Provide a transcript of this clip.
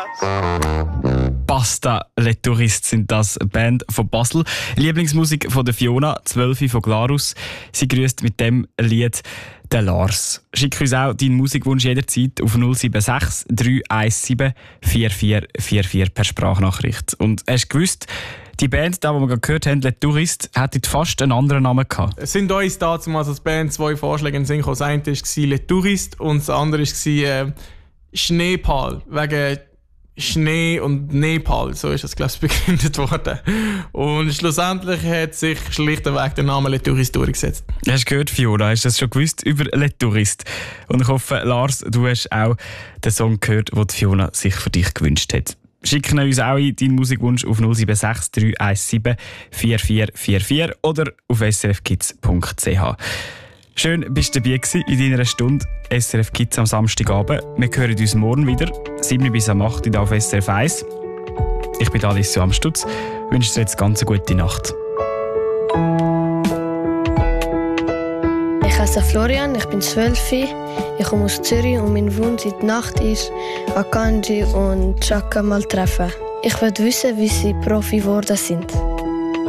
Basta Le Touristes sind das, Band von Basel. Lieblingsmusik von der Fiona, 12 von Glarus. Sie grüßt mit dem Lied den Lars. Schick uns auch deinen Musikwunsch jederzeit auf 076 317 4444 per Sprachnachricht. Und hast du gewusst, die Band, die wir gerade gehört haben, Le Touristes, hätte fast einen anderen Namen gehabt. Es sind uns damals als Band zwei Vorschläge in den Sinn gekommen. Das eine war Le Touristes und das andere war Schneepal. Wegen Schnee und Nepal, so ist das, glaube ich, begründet worden. Und schlussendlich hat sich schlichtweg der Name Le Touristes durchgesetzt. Hast du gehört, Fiona? Hast du das schon gewusst über Le Touristes? Und ich hoffe, Lars, du hast auch den Song gehört, den Fiona sich für dich gewünscht hat. Schicken uns auch deinen Musikwunsch auf 076 317 4444 oder auf srfkids.ch. Schön, bist du dabei gewesen in deiner Stunde SRF Kids am Samstagabend. Wir hören uns morgen wieder, 7 bis 8 Uhr auf SRF 1. Ich bin Alessio Amstutz, wünsche dir jetzt ganz eine gute Nacht. Ich heiße Florian, ich bin 12. Ich komme aus Zürich und mein Wunsch in der Nacht ist, Akanji und Chaka mal treffen. Ich will wissen, wie sie Profi geworden sind.